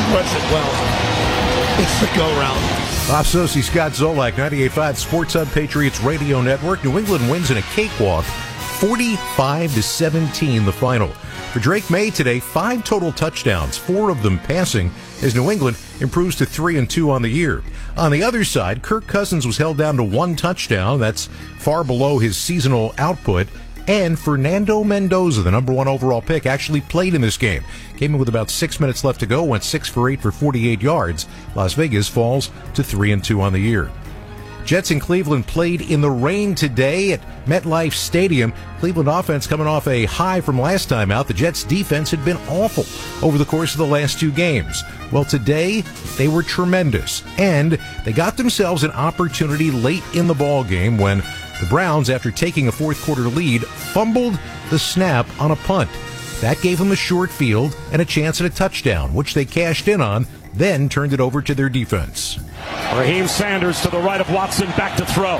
express it well. It's the go-round. Bob Socci, Scott Zolak, 98.5 Sports Hub Patriots Radio Network. New England wins in a cakewalk, 45-17 the final. For Drake May today, 5 total touchdowns, 4 of them passing, as New England improves to 3-2 on the year. On the other side, Kirk Cousins was held down to 1 touchdown. That's far below his seasonal output. And Fernando Mendoza, the number 1 overall pick, actually played in this game. Came in with about 6 minutes left to go, went 6 for 8 for 48 yards. Las Vegas falls to 3-2 on the year. Jets in Cleveland played in the rain today at MetLife Stadium. Cleveland offense coming off a high from last time out. The Jets defense had been awful over the course of the last 2 games. Well, today they were tremendous, and they got themselves an opportunity late in the ball game when the Browns, after taking a fourth quarter lead, fumbled the snap on a punt. That gave them a short field and a chance at a touchdown, which they cashed in on, then turned it over to their defense. Raheem Sanders to the right of Watson, back to throw.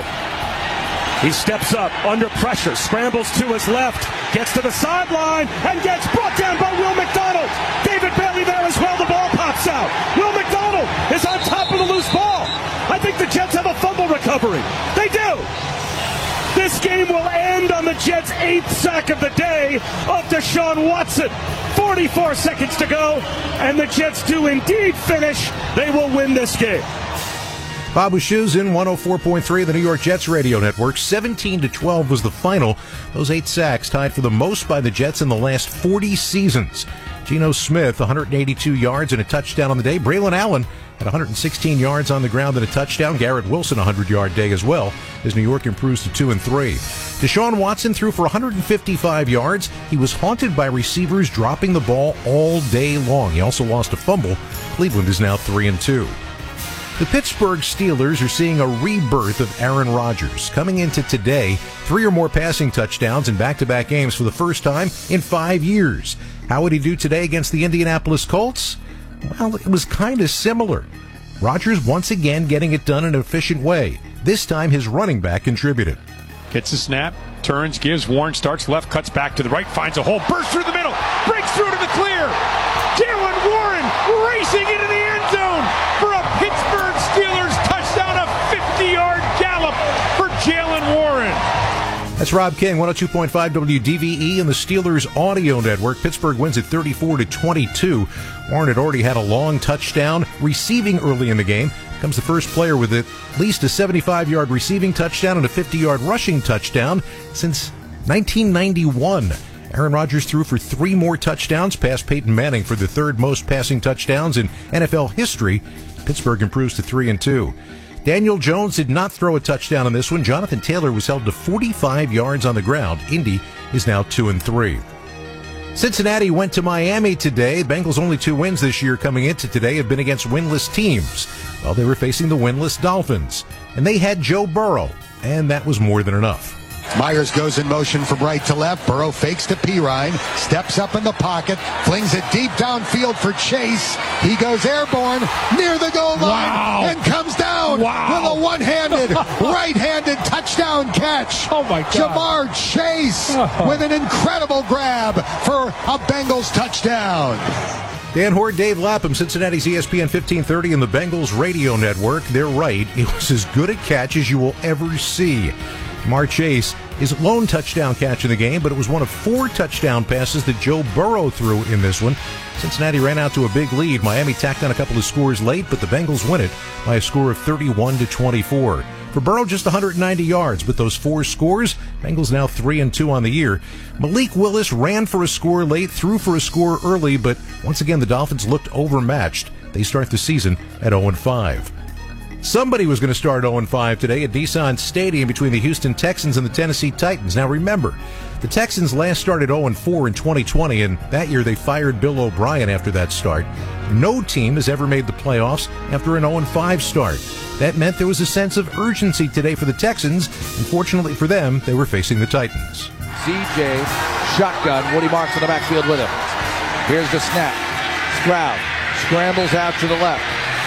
He steps up, under pressure, scrambles to his left, gets to the sideline, and gets brought down by Will McDonald. David Bailey there as well, the ball pops out. Will McDonald is on top of the loose ball. I think the Jets have a fumble recovery. They do. This game will end on the Jets' 8th sack of the day of Deshaun Watson. 44 seconds to go, and the Jets do indeed finish. They will win this game. Bob Wischusen, 104.3 of the New York Jets Radio Network. 17-12 was the final. Those 8 sacks tied for the most by the Jets in the last 40 seasons. Geno Smith, 182 yards and a touchdown on the day. Braylon Allen had 116 yards on the ground and a touchdown. Garrett Wilson, a 100-yard day as well, as New York improves to 2-3. Deshaun Watson threw for 155 yards. He was haunted by receivers dropping the ball all day long. He also lost a fumble. Cleveland is now 3-2. The Pittsburgh Steelers are seeing a rebirth of Aaron Rodgers. Coming into today, 3 or more passing touchdowns in back-to-back games for the first time in 5 years. How would he do today against the Indianapolis Colts? Well, it was kind of similar. Rodgers once again getting it done in an efficient way. This time, his running back contributed. Gets the snap, turns, gives, Warren starts left, cuts back to the right, finds a hole, bursts through the middle, breaks through to the clear. Jaylen Warren racing into the end zone for a Pittsburgh Steelers touchdown, a 50-yard gallop for Jaylen Warren. That's Rob King, 102.5 WDVE and the Steelers Audio Network. Pittsburgh wins at 34-22. Warren had already had a long touchdown receiving early in the game. Becomes the first player with at least a 75-yard receiving touchdown and a 50-yard rushing touchdown since 1991. Aaron Rodgers threw for 3 more touchdowns, passed Peyton Manning for the 3rd most passing touchdowns in NFL history. Pittsburgh improves to 3-2. Daniel Jones did not throw a touchdown in this one. Jonathan Taylor was held to 45 yards on the ground. Indy is now 2-3. Cincinnati went to Miami today. Bengals' only 2 wins this year coming into today have been against winless teams. Well, they were facing the winless Dolphins. And they had Joe Burrow, and that was more than enough. Myers goes in motion from right to left. Burrow fakes to Pirine, steps up in the pocket, flings it deep downfield for Chase. He goes airborne near the goal line and comes down with a one-handed, right-handed touchdown catch. Oh, my God. Jamar Chase with an incredible grab for a Bengals touchdown. Dan Hoard, Dave Lapham, Cincinnati's ESPN 1530 and the Bengals Radio Network. They're right. It was as good a catch as you will ever see. Jamar Chase, his lone touchdown catch in the game, but it was one of 4 touchdown passes that Joe Burrow threw in this one. Cincinnati ran out to a big lead. Miami tacked on a couple of scores late, but the Bengals win it by a score of 31-24. For Burrow, just 190 yards, but those 4 scores, Bengals now 3-2 on the year. Malik Willis ran for a score late, threw for a score early, but once again the Dolphins looked overmatched. They start the season at 0-5. Somebody was going to start 0-5 today at Nissan Stadium between the Houston Texans and the Tennessee Titans. Now remember, the Texans last started 0-4 in 2020, and that year they fired Bill O'Brien after that start. No team has ever made the playoffs after an 0-5 start. That meant there was a sense of urgency today for the Texans. Unfortunately for them, they were facing the Titans. CJ, shotgun, Woody Marks in the backfield with him. Here's the snap. Stroud scrambles out to the left.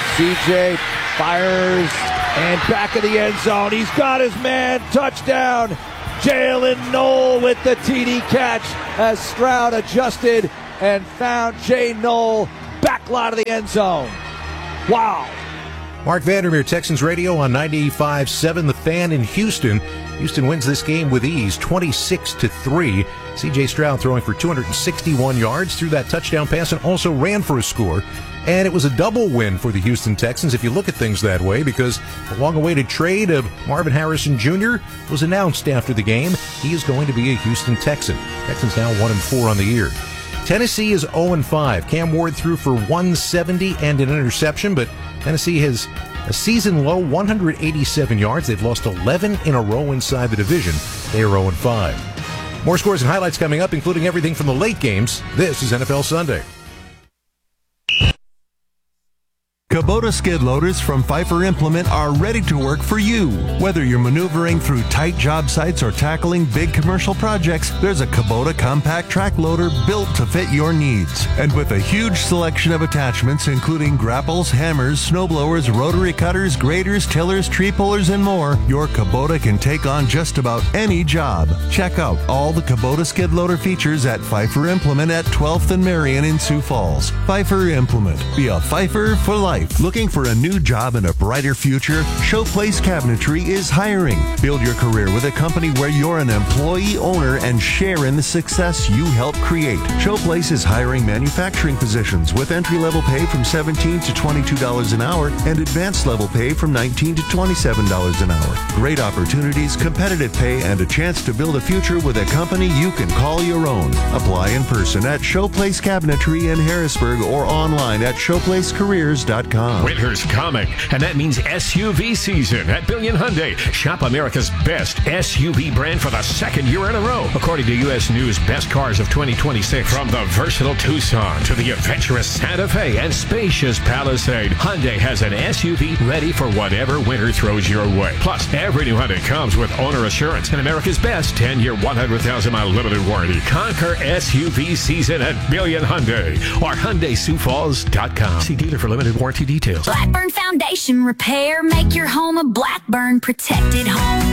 CJ fires, and back of the end zone. He's got his man. Touchdown. Jalen Knoll with the TD catch as Stroud adjusted and found Jay Knoll back line of the end zone. Wow. Mark Vandermeer, Texans Radio on 95.7 The Fan in Houston. Houston wins this game with ease, 26-3. C.J. Stroud throwing for 261 yards, threw that touchdown pass, and also ran for a score. And it was a double win for the Houston Texans, if you look at things that way, because the long-awaited trade of Marvin Harrison Jr. was announced after the game. He is going to be a Houston Texan. Texans now 1-4 on the year. Tennessee is 0-5. Cam Ward threw for 170 and an interception, but Tennessee has a season-low 187 yards. They've lost 11 in a row inside the division. They are 0-5. More scores and highlights coming up, including everything from the late games. This is NFL Sunday. Kubota skid loaders from Pfeiffer Implement are ready to work for you. Whether you're maneuvering through tight job sites or tackling big commercial projects, there's a Kubota compact track loader built to fit your needs. And with a huge selection of attachments, including grapples, hammers, snowblowers, rotary cutters, graders, tillers, tree pullers, and more, your Kubota can take on just about any job. Check out all the Kubota skid loader features at Pfeiffer Implement at 12th and Marion in Sioux Falls. Pfeiffer Implement. Be a Pfeiffer for life. Looking for a new job and a brighter future? Showplace Cabinetry is hiring. Build your career with a company where you're an employee owner and share in the success you help create. Showplace is hiring manufacturing positions with entry-level pay from $17 to $22 an hour and advanced level pay from $19 to $27 an hour. Great opportunities, competitive pay, and a chance to build a future with a company you can call your own. Apply in person at Showplace Cabinetry in Harrisburg or online at showplacecareers.com. Winter's coming, and that means SUV season at Billion Hyundai. Shop America's best SUV brand for the second year in a row, according to U.S. News Best Cars of 2026. From the versatile Tucson to the adventurous Santa Fe and spacious Palisade, Hyundai has an SUV ready for whatever winter throws your way. Plus, every new Hyundai comes with owner assurance and America's best 10-year, 100,000-mile limited warranty. Conquer SUV season at Billion Hyundai or HyundaiSiouxFalls.com. See dealer for limited warranty details. Blackburn Foundation Repair. Make your home a Blackburn protected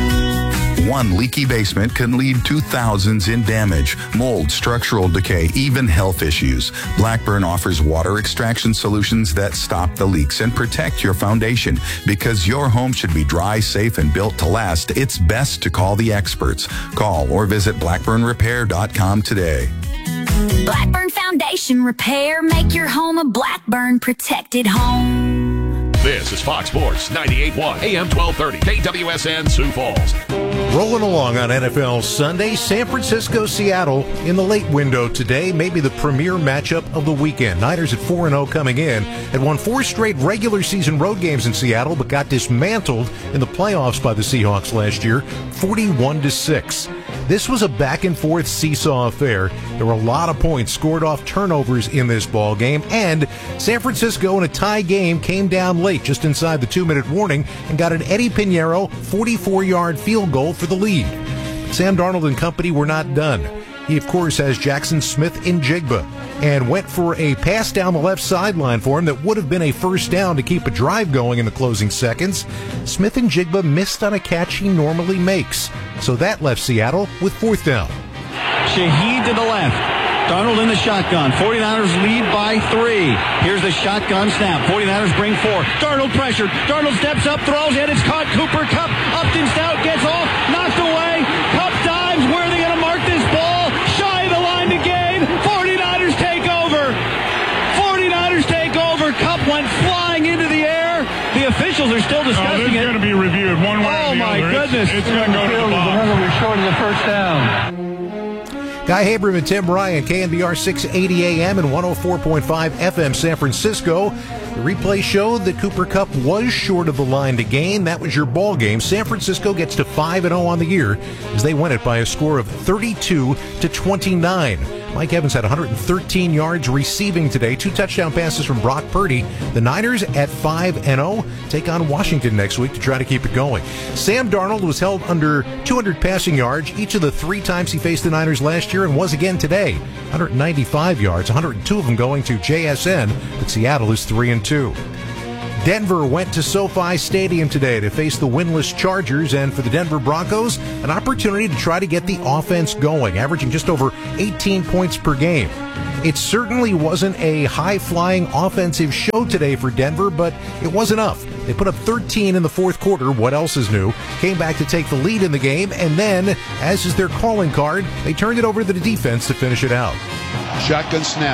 home. One leaky basement can lead to thousands in damage, mold, structural decay, even health issues. Blackburn offers water extraction solutions that stop the leaks and protect your foundation. Because your home should be dry, safe, and built to last, it's best to call the experts. Call or visit blackburnrepair.com today. Blackburn Foundation Repair. Make your home a Blackburn protected home. This is Fox Sports 98.1 AM 1230 KWSN Sioux Falls. Rolling along on NFL Sunday, San Francisco, Seattle in the late window today, maybe the premier matchup of the weekend. Niners at 4-0 coming in, had won 4 straight regular season road games in Seattle, but got dismantled in the playoffs by the Seahawks last year, 41-6. This was a back-and-forth seesaw affair. There were a lot of points scored off turnovers in this ball game, and San Francisco in a tie game came down late, just inside the 2-minute warning, and got an Eddie Pinheiro 44-yard field goal for the lead. Sam Darnold and company were not done. He, of course, has Jackson Smith-Njigba, and went for a pass down the left sideline for him that would have been a first down to keep a drive going in the closing seconds. Smith-Njigba missed on a catch he normally makes, so that left Seattle with 4th down. Shaheed to the left. Darnold in the shotgun. 49ers lead by 3. Here's the shotgun snap. 49ers bring 4. Darnold pressured. Darnold steps up, throws it. It's caught. Cooper Kupp up and stout, gets off, knocked away. Kupp dives. Where are they going to mark this ball? Shy of the line to gain. 49ers take over. 49ers take over. Kupp went flying into the air. The officials are still discussing it. It's going to be reviewed one way or the other. Oh, my goodness. It's going to go to the box. We're short of the first down. Guy Habram and Tim Ryan, KNBR 680 AM and 104.5 FM San Francisco. The replay showed that Cooper Kupp was short of the line to gain. That was your ball game. San Francisco gets to 5-0 on the year as they win it by a score of 32-29. Mike Evans had 113 yards receiving today, 2 touchdown passes from Brock Purdy. The Niners at 5-0 take on Washington next week to try to keep it going. Sam Darnold was held under 200 passing yards each of the 3 times he faced the Niners last year and was again today. 195 yards, 102 of them going to JSN, but Seattle is 3-2. Denver went to SoFi Stadium today to face the winless Chargers, and for the Denver Broncos, an opportunity to try to get the offense going, averaging just over 18 points per game. It certainly wasn't a high-flying offensive show today for Denver, but it was enough. They put up 13 in the fourth quarter. What else is new? Came back to take the lead in the game, and then, as is their calling card, they turned it over to the defense to finish it out. Shotgun snap.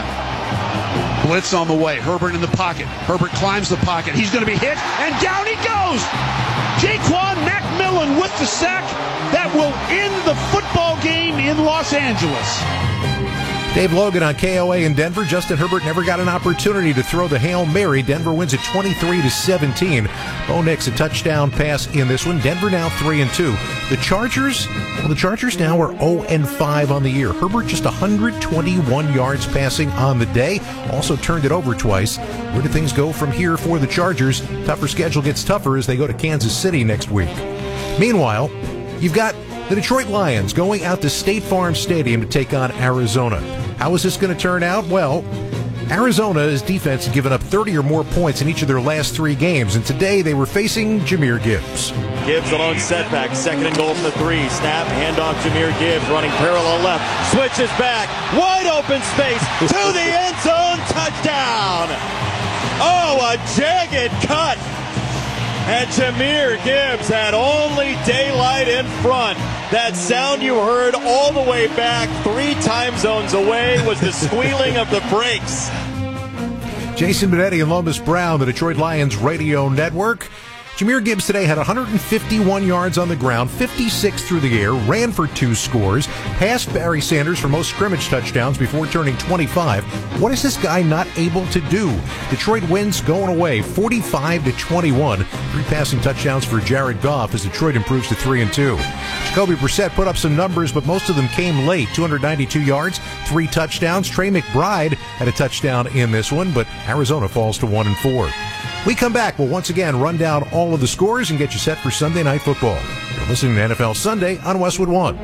Blitz on the way. Herbert in the pocket. Herbert climbs the pocket. He's going to be hit, and down he goes. Jaquan McMillan with the sack that will end the football game in Los Angeles. Dave Logan on KOA in Denver. Justin Herbert never got an opportunity to throw the Hail Mary. Denver wins at 23-17. Bo Nix a touchdown pass in this one. Denver now 3-2. The Chargers now are 0-5 on the year. Herbert just 121 yards passing on the day. Also turned it over twice. Where do things go from here for the Chargers? Tougher schedule gets tougher as they go to Kansas City next week. Meanwhile, you've got the Detroit Lions going out to State Farm Stadium to take on Arizona. How is this going to turn out? Well, Arizona's defense has given up 30 or more points in each of their last 3 games, and today they were facing Jahmyr Gibbs. Gibbs alone setback, 2nd and goal from the 3. Snap, handoff, Jahmyr Gibbs running parallel left, switches back, wide open space, to the end zone, touchdown! Oh, a jagged cut! And Jahmyr Gibbs had only daylight in front. That sound you heard all the way back 3 time zones away was the squealing of the brakes. Jason Benetti and Lomas Brown, the Detroit Lions radio network. Jahmyr Gibbs today had 151 yards on the ground, 56 through the air, ran for 2 scores, passed Barry Sanders for most scrimmage touchdowns before turning 25. What is this guy not able to do? Detroit wins going away, 45-21. 3 passing touchdowns for Jared Goff as Detroit improves to 3-2. Jacoby Brissett put up some numbers, but most of them came late. 292 yards, 3 touchdowns. Trey McBride had a touchdown in this one, but Arizona falls to 1-4. We come back. We'll once again run down all of the scores and get you set for Sunday Night Football. You're listening to NFL Sunday on Westwood One.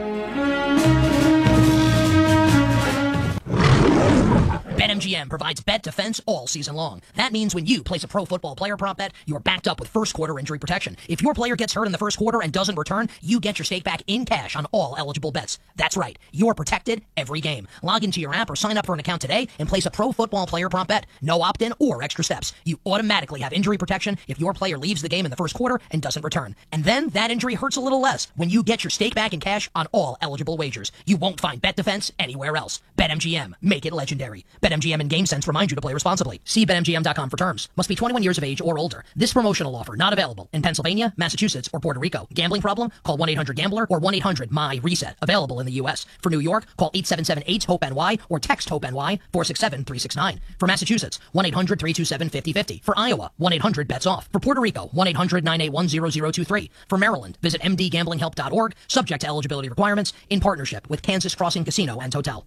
BetMGM provides bet defense all season long. That means when you place a pro football player prop bet, you're backed up with first quarter injury protection. If your player gets hurt in the first quarter and doesn't return, you get your stake back in cash on all eligible bets. That's right. You're protected every game. Log into your app or sign up for an account today and place a pro football player prop bet. No opt-in or extra steps. You automatically have injury protection if your player leaves the game in the first quarter and doesn't return. And then that injury hurts a little less when you get your stake back in cash on all eligible wagers. You won't find bet defense anywhere else. BetMGM. Make it legendary. BetMGM and GameSense remind you to play responsibly. See BetMGM.com for terms. Must be 21 years of age or older. This promotional offer not available in Pennsylvania, Massachusetts, or Puerto Rico. Gambling problem? Call 1-800-GAMBLER or 1-800-MY-RESET. Available in the U.S. For New York, call 877-8-HOPE-NY or text HOPE-NY 467-369. For Massachusetts, 1-800-327-5050. For Iowa, 1-800-BETS-OFF. For Puerto Rico, 1-800-981-0023. For Maryland, visit mdgamblinghelp.org. Subject to eligibility requirements. In partnership with Kansas Crossing Casino and Hotel.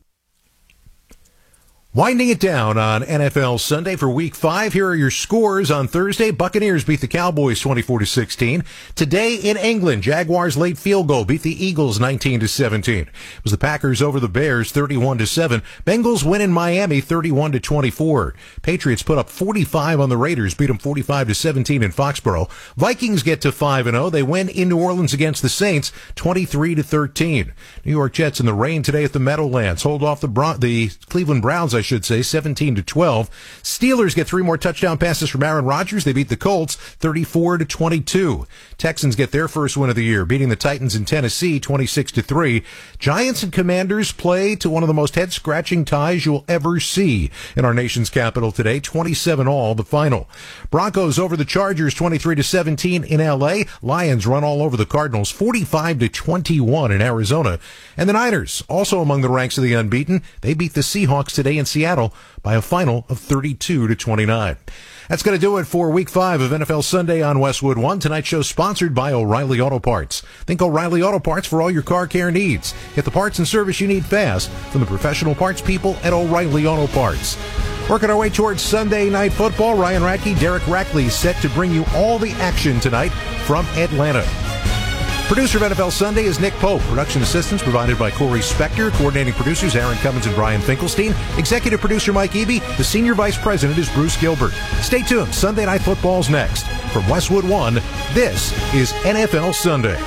Winding it down on NFL Sunday for Week 5. Here are your scores on Thursday. Buccaneers beat the Cowboys 24-16. Today in England, Jaguars late field goal beat the Eagles 19-17. It was the Packers over the Bears 31-7. Bengals win in Miami 31-24. Patriots put up 45 on the Raiders, beat them 45-17 in Foxborough. Vikings get to 5-0. They win in New Orleans against the Saints 23-13. New York Jets in the rain today at the Meadowlands hold off the Cleveland Browns, 17-12. Steelers get 3 more touchdown passes from Aaron Rodgers. They beat the Colts 34-22. Texans get their first win of the year, beating the Titans in Tennessee 26-3. Giants and Commanders play to one of the most head-scratching ties you'll ever see in our nation's capital today. 27-all the final. Broncos over the Chargers 23-17 in L.A. Lions run all over the Cardinals 45-21 in Arizona. And the Niners, also among the ranks of the unbeaten, they beat the Seahawks today in Seattle by a final of 32-29. That's going to do it for Week 5 of NFL Sunday on Westwood One. Tonight's show sponsored by O'Reilly Auto Parts. Think O'Reilly Auto Parts for all your car care needs. Get the parts and service you need fast from the professional parts people at O'Reilly Auto Parts. Working our way towards Sunday Night Football, Ryan Radke, Derek Rackley set to bring you all the action tonight from Atlanta. Producer of NFL Sunday is Nick Pope. Production assistance provided by Corey Spector. Coordinating producers Aaron Cummins and Brian Finkelstein. Executive producer Mike Eby. The senior vice president is Bruce Gilbert. Stay tuned. Sunday Night Football's next. From Westwood One, this is NFL Sunday.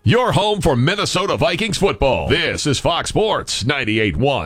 your home for Minnesota Vikings football. This is Fox Sports 98.1.